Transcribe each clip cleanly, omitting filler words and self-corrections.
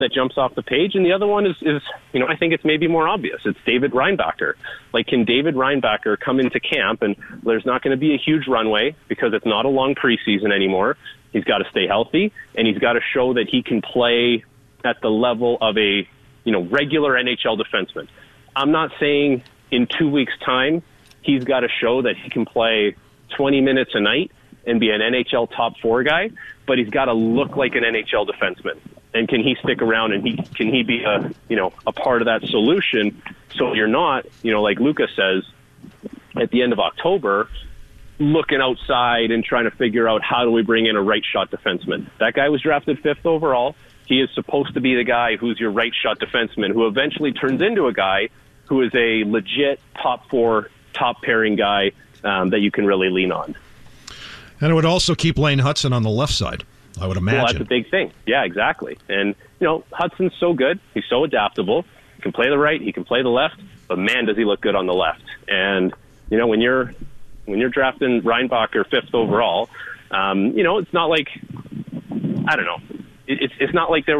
that jumps off the page. And the other one is I think it's maybe more obvious. It's David Reinbacher. Like, can David Reinbacher come into camp, and there's not going to be a huge runway because it's not a long preseason anymore. He's got to stay healthy, and he's got to show that he can play at the level of a, regular NHL defenseman. I'm not saying in 2 weeks' time he's got to show that he can play 20 minutes a night and be an NHL top 4 guy, but he's got to look like an NHL defenseman. And can he stick around, and can he be a part of that solution, so you're not, like Lucas says, at the end of October, looking outside and trying to figure out how do we bring in a right shot defenseman. That guy was drafted 5th overall. He is supposed to be the guy who's your right shot defenseman, who eventually turns into a guy who is a legit top 4, top pairing guy that you can really lean on. And it would also keep Lane Hutson on the left side, I would imagine. Well, that's a big thing. Yeah, exactly. And, Hudson's so good. He's so adaptable. He can play the right. He can play the left. But, man, does he look good on the left. And, when you're drafting Reinbacher 5th overall, it's not like, I don't know. It's not like there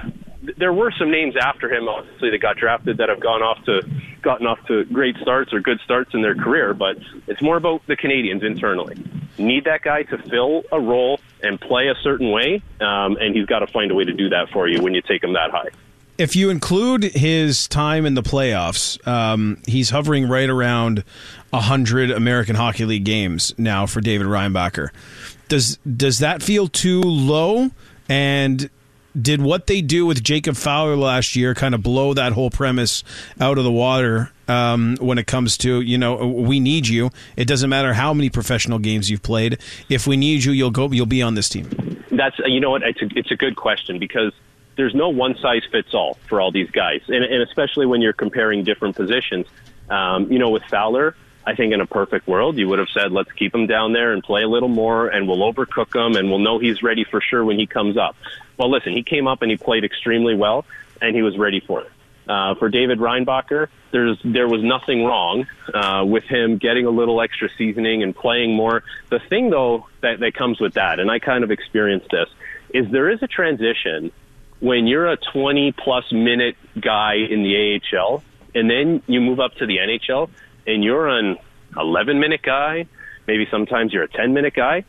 were some names after him, obviously, that got drafted that have gotten off to great starts or good starts in their career. But it's more about the Canadians internally. Need that guy to fill a role and play a certain way, and he's got to find a way to do that for you when you take him that high. If you include his time in the playoffs, he's hovering right around 100 American Hockey League games now for David Reinbacher. Does that feel too low? And did what they do with Jacob Fowler last year kind of blow that whole premise out of the water when it comes to, we need you. It doesn't matter how many professional games you've played. If we need you, you'll be on this team. That's, it's a good question, because there's no one-size-fits-all for all these guys, and especially when you're comparing different positions. With Fowler, I think in a perfect world, you would have said, let's keep him down there and play a little more, and we'll overcook him, and we'll know he's ready for sure when he comes up. Well, listen, he came up and he played extremely well, and he was ready for it. For David Reinbacher, there was nothing wrong with him getting a little extra seasoning and playing more. The thing, though, that comes with that, and I kind of experienced this, is there is a transition when you're a 20-plus minute guy in the AHL, and then you move up to the NHL, and you're an 11-minute guy, maybe sometimes you're a 10-minute guy,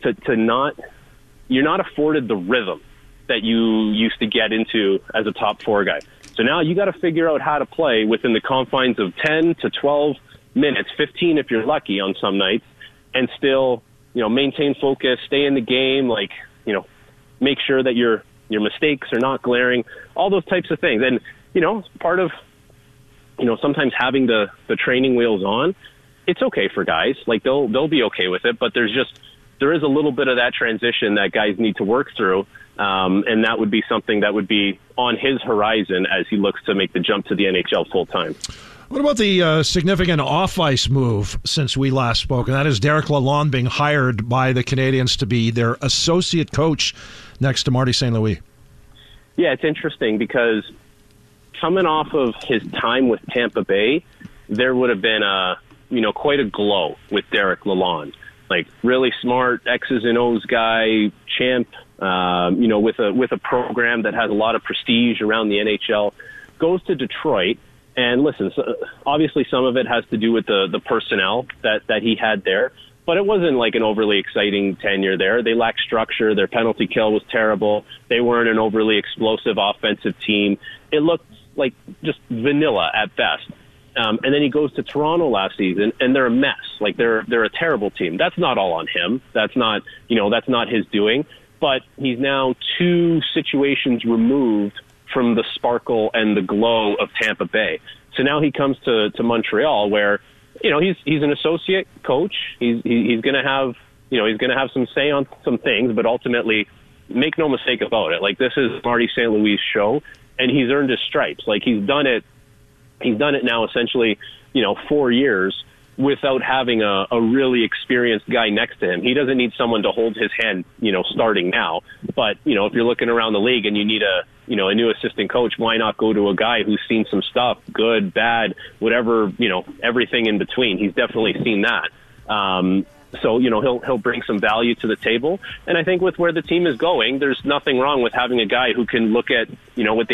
you're not afforded the rhythm that you used to get into as a top 4 guy. So now you got to figure out how to play within the confines of 10 to 12 minutes, 15 if you're lucky on some nights, and still, maintain focus, stay in the game, make sure that your mistakes are not glaring, all those types of things. And, part of, sometimes having the training wheels on, it's okay for guys. Like, they'll be okay with it, but there is a little bit of that transition that guys need to work through. And that would be something that would be on his horizon as he looks to make the jump to the NHL full time. What about the significant off-ice move since we last spoke? And that is Derek Lalonde being hired by the Canadians to be their associate coach next to Marty St. Louis. Yeah, it's interesting because coming off of his time with Tampa Bay, there would have been quite a glow with Derek Lalonde. Like, really smart X's and O's guy, champ, with a program that has a lot of prestige around the NHL, goes to Detroit. And listen, so obviously some of it has to do with the personnel that he had there, but it wasn't like an overly exciting tenure there. They lacked structure. Their penalty kill was terrible. They weren't an overly explosive offensive team. It looked like just vanilla at best. And then he goes to Toronto last season, and they're a mess. Like, they're a terrible team. That's not all on him. That's not his doing. But he's now 2 situations removed from the sparkle and the glow of Tampa Bay. So now he comes to Montreal, where he's an associate coach. He's going to have some say on some things, but ultimately, make no mistake about it. Like, this is Marty St. Louis' show, and he's earned his stripes. Like, he's done it now essentially, 4 years without having a really experienced guy next to him. He doesn't need someone to hold his hand, starting now. But, if you're looking around the league and you need a new assistant coach, why not go to a guy who's seen some stuff, good, bad, whatever, everything in between. He's definitely seen that. So, he'll bring some value to the table. And I think with where the team is going, there's nothing wrong with having a guy who can look at what